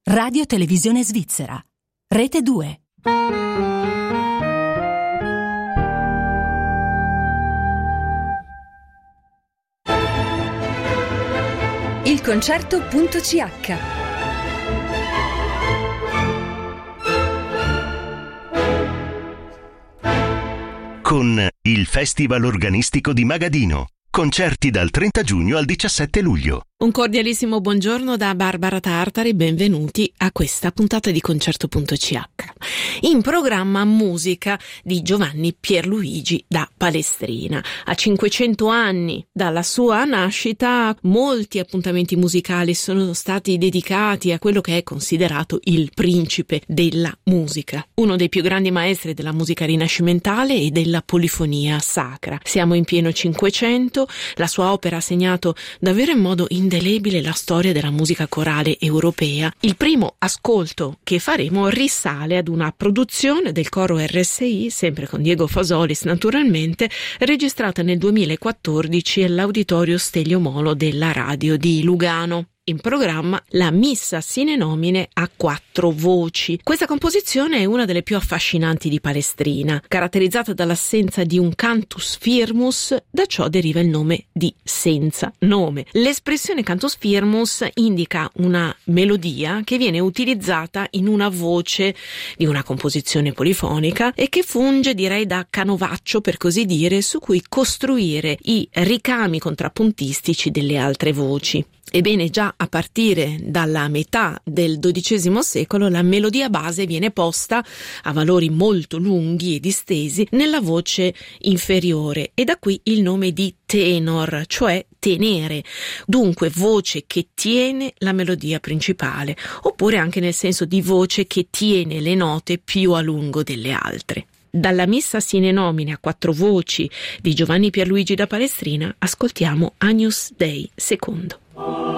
Radio Televisione Svizzera. Rete 2. Il concerto.ch. Con il Festival Organistico di Magadino. Concerti dal 30 giugno al 17 luglio. Un cordialissimo buongiorno da Barbara Tartari, benvenuti a questa puntata di Concerto.ch. In programma musica di Giovanni Pierluigi da Palestrina. A 500 anni dalla sua nascita, molti appuntamenti musicali sono stati dedicati a quello che è considerato il principe della musica, uno dei più grandi maestri della musica rinascimentale e della polifonia sacra. Siamo in pieno 500, la sua opera ha segnato davvero in modo indelebile la storia della musica corale europea. Il primo ascolto che faremo risale ad una produzione del coro RSI, sempre con Diego Fasolis naturalmente, registrata nel 2014 all'Auditorio Stelio Molo della radio di Lugano. In programma la Missa sine nomine a 4 voci. Questa composizione è una delle più affascinanti di Palestrina, caratterizzata dall'assenza di un cantus firmus, da ciò deriva il nome di senza nome. L'espressione cantus firmus indica una melodia che viene utilizzata in una voce di una composizione polifonica e che funge, direi, da canovaccio, per così dire, su cui costruire i ricami contrappuntistici delle altre voci. Ebbene, già a partire dalla metà del XII secolo la melodia base viene posta a valori molto lunghi e distesi nella voce inferiore, e da qui il nome di tenor, cioè tenere, dunque voce che tiene la melodia principale, oppure anche nel senso di voce che tiene le note più a lungo delle altre. Dalla Missa sine nomine a 4 voci di Giovanni Pierluigi da Palestrina ascoltiamo Agnus Dei II.